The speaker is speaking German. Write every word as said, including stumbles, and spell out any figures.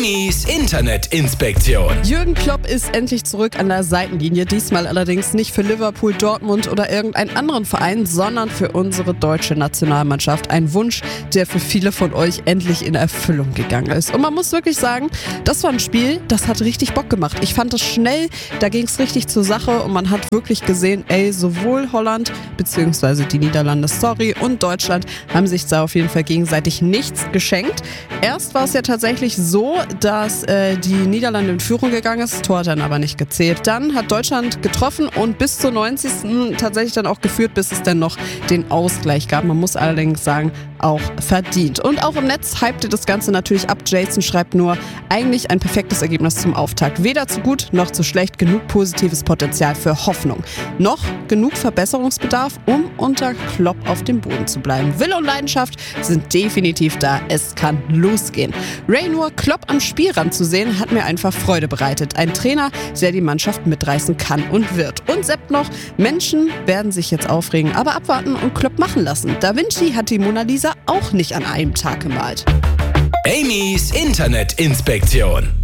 Amy's Internetinspektion. Jürgen Klopp ist endlich zurück an der Seitenlinie. Diesmal allerdings nicht für Liverpool, Dortmund oder irgendeinen anderen Verein, sondern für unsere deutsche Nationalmannschaft. Ein Wunsch, der für viele von euch endlich in Erfüllung gegangen ist. Und man muss wirklich sagen, das war ein Spiel, das hat richtig Bock gemacht. Ich fand es schnell, da ging es richtig zur Sache und man hat wirklich gesehen, ey, sowohl Holland bzw. die Niederlande, sorry, und Deutschland haben sich da auf jeden Fall gegenseitig nichts geschenkt. Erst war es ja tatsächlich so, dass äh, die Niederlande in Führung gegangen ist, das Tor hat dann aber nicht gezählt. Dann hat Deutschland getroffen und bis zur neunzigsten tatsächlich dann auch geführt, bis es dann noch den Ausgleich gab. Man muss allerdings sagen, auch verdient. Und auch im Netz hypte das Ganze natürlich ab. Jason schreibt nur, eigentlich ein perfektes Ergebnis zum Auftakt. Weder zu gut noch zu schlecht, genug positives Potenzial für Hoffnung. Noch genug Verbesserungsbedarf, um unter Klopp auf dem Boden zu bleiben. Wille und Leidenschaft sind definitiv da. Es kann losgehen. Ray nur Klopp am Spielrand zu sehen, hat mir einfach Freude bereitet. Ein Trainer, der die Mannschaft mitreißen kann und wird. Und Sepp noch, Menschen werden sich jetzt aufregen, aber abwarten und Klopp machen lassen. Da Vinci hat die Mona Lisa auch nicht an einem Tag gemalt. Amy's Internetinspektion.